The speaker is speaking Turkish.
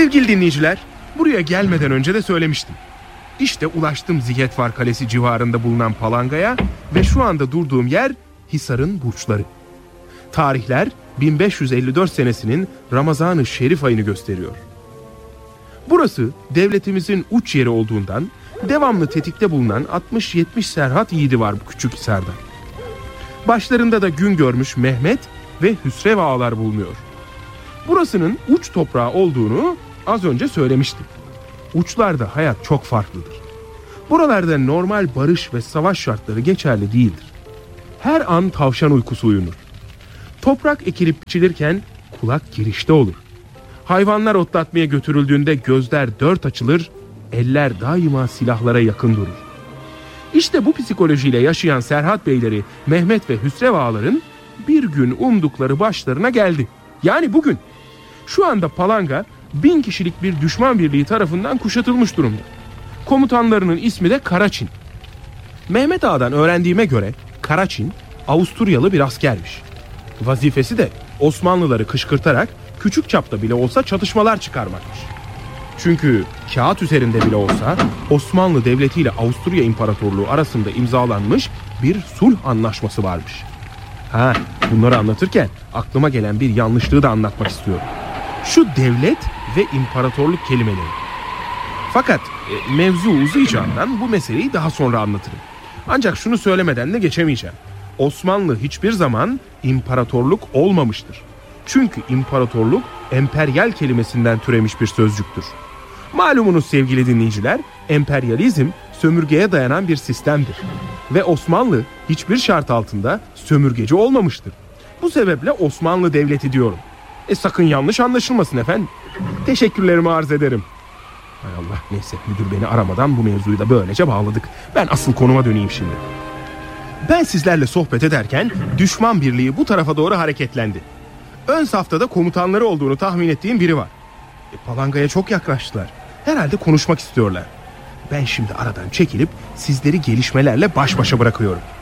Sevgili dinleyiciler, buraya gelmeden önce de söylemiştim. İşte ulaştım Zigetvar Kalesi civarında bulunan Palanga'ya ve şu anda durduğum yer Hisar'ın burçları. Tarihler 1554 senesinin Ramazan-ı Şerif ayını gösteriyor. Burası devletimizin uç yeri olduğundan devamlı tetikte bulunan 60-70 serhat yiğidi var bu küçük Hisar'da. Başlarında da gün görmüş Mehmet ve Hüsrev ağalar bulunuyor. Burasının uç toprağı olduğunu az önce söylemiştim. Uçlarda hayat çok farklıdır. Buralarda normal barış ve savaş şartları geçerli değildir. Her an tavşan uykusu uyunur. Toprak ekilip biçilirken kulak girişte olur. Hayvanlar otlatmaya götürüldüğünde gözler dört açılır, eller daima silahlara yakın durur. İşte bu psikolojiyle yaşayan Serhat Beyleri Mehmet ve Hüsrev ağaların bir gün umdukları başlarına geldi. Yani bugün. Şu anda Palanga 1000 kişilik bir düşman birliği tarafından kuşatılmış durumda. Komutanlarının ismi de Karaçin. Mehmet Ağa'dan öğrendiğime göre Karaçin Avusturyalı bir askermiş. Vazifesi de Osmanlıları kışkırtarak küçük çapta bile olsa çatışmalar çıkarmakmış. Çünkü kağıt üzerinde bile olsa Osmanlı Devleti ile Avusturya İmparatorluğu arasında imzalanmış bir sulh anlaşması varmış. Bunları anlatırken aklıma gelen bir yanlışlığı da anlatmak istiyorum. Şu devlet ve imparatorluk kelimeleri. Fakat mevzu uzayacağından bu meseleyi daha sonra anlatırım. Ancak şunu söylemeden de geçemeyeceğim. Osmanlı hiçbir zaman imparatorluk olmamıştır. Çünkü imparatorluk emperyal kelimesinden türemiş bir sözcüktür. Malumunuz sevgili dinleyiciler, emperyalizm sömürgeye dayanan bir sistemdir. Ve Osmanlı hiçbir şart altında sömürgeci olmamıştır. Bu sebeple Osmanlı Devleti diyorum. Sakın yanlış anlaşılmasın efendim. Teşekkürlerimi arz ederim. Hay Allah, neyse, müdür beni aramadan bu mevzuyu da böylece bağladık. Ben asıl konuma döneyim şimdi. Ben sizlerle sohbet ederken düşman birliği bu tarafa doğru hareketlendi. Ön safta da komutanları olduğunu tahmin ettiğim biri var. Palanga'ya çok yaklaştılar. Herhalde konuşmak istiyorlar. Ben şimdi aradan çekilip sizleri gelişmelerle baş başa bırakıyorum.